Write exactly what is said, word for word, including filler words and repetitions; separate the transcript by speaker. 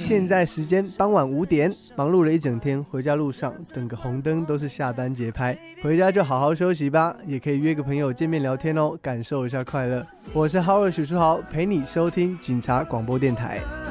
Speaker 1: 现在时间傍晚五点，忙碌了一整天，回家路上等个红灯都是下班节拍，回家就好好休息吧，也可以约个朋友见面聊天哦，感受一下快乐。我是浩尔许书豪，陪你收听警察广播电台。